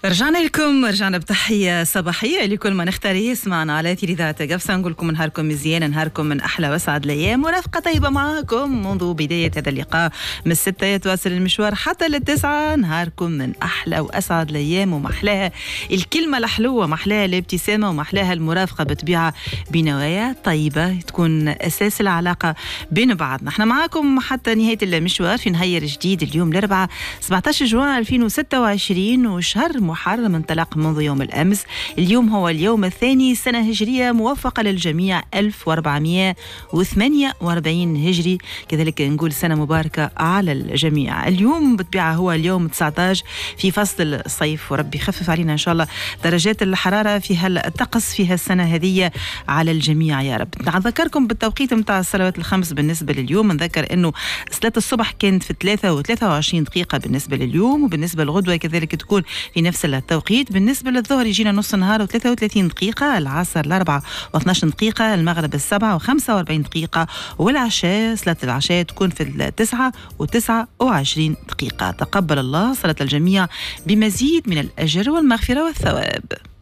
رجعنا بتحية صباحية لكل من اختار يسمعنا على إذاعة قفصة. نقول لكم نهاركم مزيان، نهاركم من أحلى وأسعد الأيام، مرافقة طيبة معاكم منذ بداية هذا اللقاء من 6 يتواصل المشوار حتى 9. نهاركم من أحلى وأسعد الأيام، ومحلاها الكلمة الحلوة، محلاها الابتسامة، ومحلاها المرافقة بطبيعة بنوايا طيبة تكون أساس العلاقة بين بعضنا. احنا معاكم حتى نهاية المشوار في نهاية جديد اليوم الأربعاء 17 جوان 2026، وشهر محرم انطلق منذ يوم الأمس. اليوم هو اليوم الثاني سنة هجرية موفقة للجميع 1448 هجري، كذلك نقول سنة مباركة على الجميع. اليوم بالطبيعة هو اليوم 19 في فصل الصيف، وربي يخفف علينا إن شاء الله درجات الحرارة في هالطقس في هالسنة هذه على الجميع يا رب. نذكركم بالتوقيت متاع الصلوات الخمس بالنسبة لليوم. نذكر أنه صلاة الصبح كانت في 3:23 دقيقة بالنسبة لليوم، وبالنسبة للغدوة كذلك تكون في نفس التوقيت. بالنسبة للظهر يجينا نص نهار و33 دقيقة، العصر 4:12 دقيقة، المغرب 7:45 دقيقة، والعشاء صلاة العشاء تكون في 9:29 دقيقة. تقبل الله صلاة الجميع بمزيد من الأجر والمغفرة والثواب.